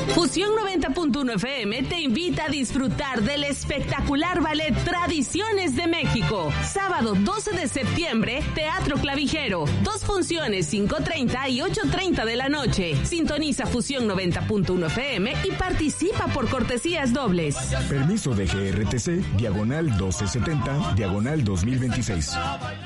Fusión 90.1 FM te invita a disfrutar del espectacular ballet Tradiciones de México. Sábado 12 de septiembre, Teatro Clavijero. 2 funciones, 5:30 y 8:30 de la noche. Sintoniza Fusión 90.1 FM y participa por cortesías dobles. Permiso de GRTC, diagonal 1270, diagonal 2026.